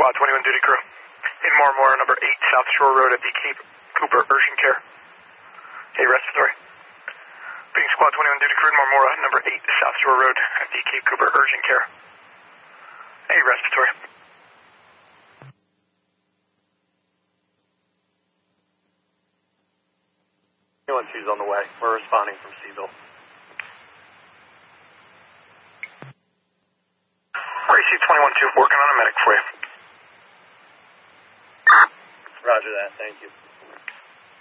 Squad 21 duty crew. In Marmora, number 8 South Shore Road at the Cape Cooper Urgent Care. Hey, respiratory. Being Squad 21 duty crew in Marmora, number 8 South Shore Road at the Cape Cooper Urgent Care. Hey, respiratory. She's on the way. We're responding from Seaville. RAC 21-2, working on a medic for you. Roger that. Thank you.